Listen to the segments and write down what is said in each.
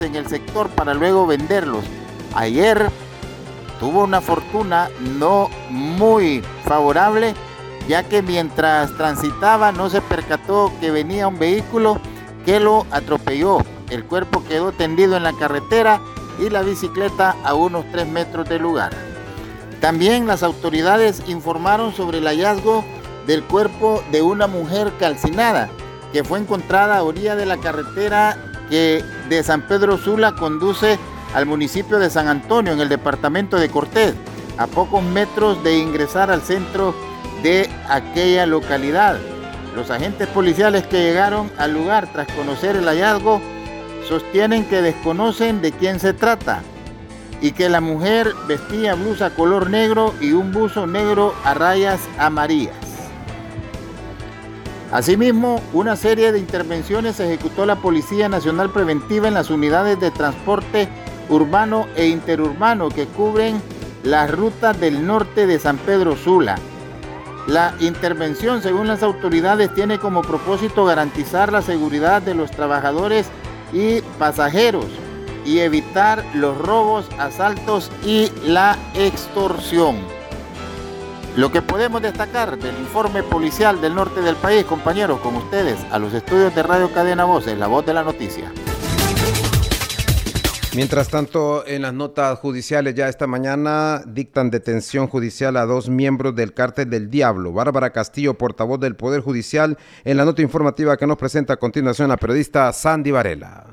en el sector para luego venderlos. Ayer tuvo una fortuna no muy favorable, ya que mientras transitaba no se percató que venía un vehículo que lo atropelló. El cuerpo quedó tendido en la carretera y la bicicleta a unos 3 metros del lugar. También las autoridades informaron sobre el hallazgo del cuerpo de una mujer calcinada que fue encontrada a orilla de la carretera que de San Pedro Sula conduce al municipio de San Antonio, en el departamento de Cortés, a pocos metros de ingresar al centro de aquella localidad. Los agentes policiales que llegaron al lugar tras conocer el hallazgo sostienen que desconocen de quién se trata y que la mujer vestía blusa color negro y un buzo negro a rayas amarillas. Asimismo, una serie de intervenciones ejecutó la Policía Nacional Preventiva en las unidades de transporte urbano e interurbano que cubren las rutas del norte de San Pedro Sula. La intervención, según las autoridades, tiene como propósito garantizar la seguridad de los trabajadores y pasajeros y evitar los robos, asaltos y la extorsión. Lo que podemos destacar del informe policial del norte del país, compañeros, con ustedes, a los estudios de Radio Cadena Voces, la voz de la noticia. Mientras tanto, en las notas judiciales ya esta mañana dictan detención judicial a 2 miembros del Cártel del Diablo. Bárbara Castillo, portavoz del Poder Judicial, en la nota informativa que nos presenta a continuación la periodista Sandy Varela.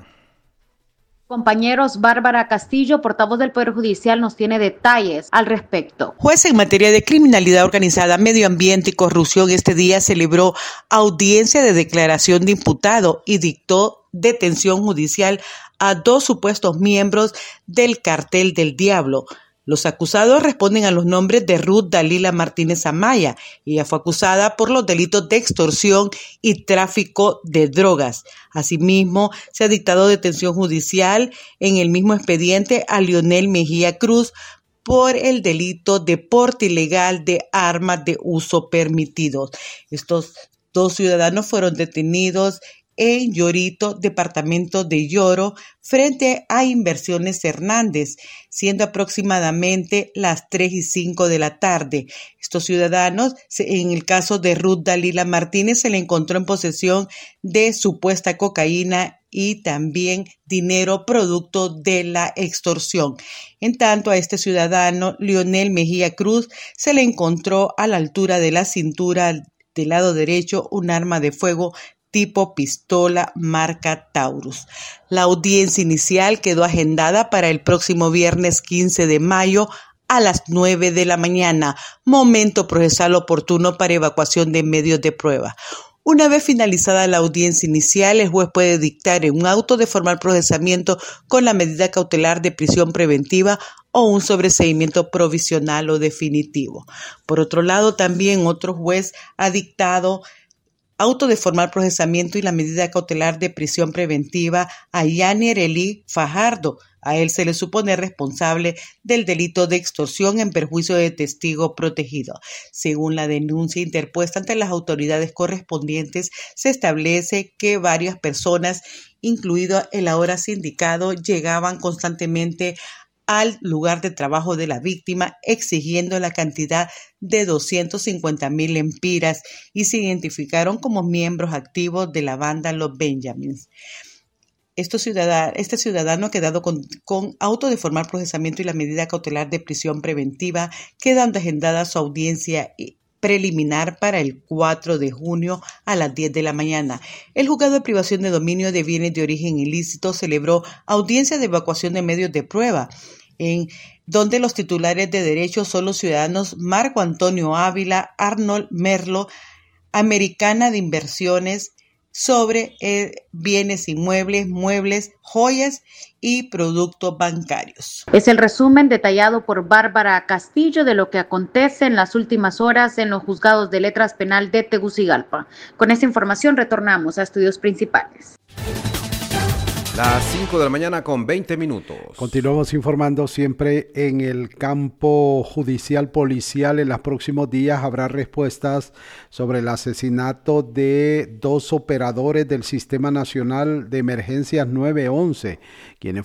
Compañeros, Bárbara Castillo, portavoz del Poder Judicial, nos tiene detalles al respecto. Juez en materia de criminalidad organizada, medio ambiente y corrupción este día celebró audiencia de declaración de imputado y dictó detención judicial a 2 supuestos miembros del Cartel del Diablo. Los acusados responden a los nombres de Ruth Dalila Martínez Amaya. Ella fue acusada por los delitos de extorsión y tráfico de drogas. Asimismo, se ha dictado detención judicial en el mismo expediente a Leonel Mejía Cruz por el delito de porte ilegal de armas de uso permitido. Estos 2 ciudadanos fueron detenidos en Llorito, departamento de Lloro, frente a Inversiones Hernández, siendo aproximadamente las 3:05 de la tarde. Estos ciudadanos, en el caso de Ruth Dalila Martínez, se le encontró en posesión de supuesta cocaína y también dinero producto de la extorsión. En tanto, a este ciudadano, Leonel Mejía Cruz, se le encontró a la altura de la cintura del lado derecho un arma de fuego tipo pistola marca Taurus. La audiencia inicial quedó agendada para el próximo viernes 15 de mayo a las 9 de la mañana, momento procesal oportuno para evacuación de medios de prueba. Una vez finalizada la audiencia inicial, el juez puede dictar en un auto de formal procesamiento con la medida cautelar de prisión preventiva o un sobreseimiento provisional o definitivo. Por otro lado, también otro juez ha dictado auto de formal procesamiento y la medida cautelar de prisión preventiva a Yanier Elí Fajardo. A él se le supone responsable del delito de extorsión en perjuicio de testigo protegido. Según la denuncia interpuesta ante las autoridades correspondientes, se establece que varias personas, incluido el ahora sindicado, llegaban constantemente al lugar de trabajo de la víctima exigiendo la cantidad de 250,000 lempiras y se identificaron como miembros activos de la banda Los Benjamins. Este ciudadano ha quedado con auto de formal procesamiento y la medida cautelar de prisión preventiva, quedando agendada su audiencia preliminar para el 4 de junio a las 10 de la mañana. El juzgado de privación de dominio de bienes de origen ilícito celebró audiencia de evacuación de medios de prueba, en donde los titulares de derechos son los ciudadanos Marco Antonio Ávila, Arnold Merlo, Americana de Inversiones, sobre bienes inmuebles, muebles, joyas y productos bancarios. Es el resumen detallado por Bárbara Castillo de lo que acontece en las últimas horas en los juzgados de letras penal de Tegucigalpa. Con esta información retornamos a estudios principales. Las 5 de la mañana con 20 minutos. Continuamos informando siempre en el campo judicial policial. En los próximos días habrá respuestas sobre el asesinato de 2 operadores del Sistema Nacional de Emergencias 911, quienes